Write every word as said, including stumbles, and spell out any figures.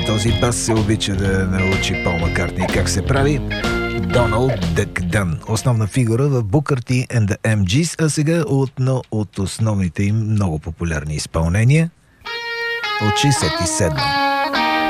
и този бас се обича да научи Пол Маккартни как се прави. Доналд Дък Дън, основна фигура в Booker T and the Ем Джис, а сега едно от основните им много популярни изпълнения от шейсет и седма.